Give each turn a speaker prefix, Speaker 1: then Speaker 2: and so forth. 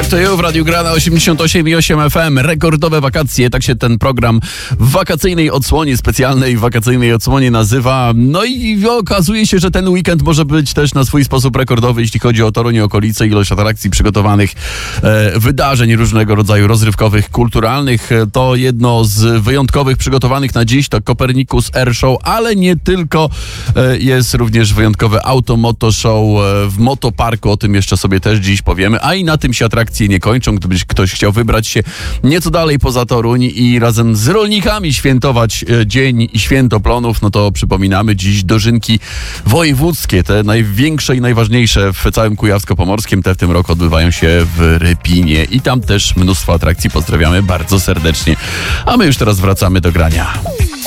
Speaker 1: Back to You w Radiu Gra na 88,8 FM. Rekordowe wakacje, tak się ten program w wakacyjnej odsłonie, specjalnej wakacyjnej odsłonie nazywa. No i okazuje się, że ten weekend może być też na swój sposób rekordowy, jeśli chodzi o Toruń i okolice, ilość atrakcji przygotowanych, wydarzeń różnego rodzaju rozrywkowych, kulturalnych. To jedno z wyjątkowych przygotowanych na dziś, to Copernicus Air Show, ale nie tylko. Jest również wyjątkowe Automoto Show w Motoparku, o tym jeszcze sobie też dziś powiemy, a i na tym się atrakcje nie kończą. Gdybyś ktoś chciał wybrać się nieco dalej poza Toruń i razem z rolnikami świętować dzień i święto plonów, no to przypominamy dziś dożynki wojewódzkie, te największe i najważniejsze w całym Kujawsko-Pomorskim. Te w tym roku odbywają się w Rypinie i tam też mnóstwo atrakcji. Pozdrawiamy bardzo serdecznie. A my już teraz wracamy do grania.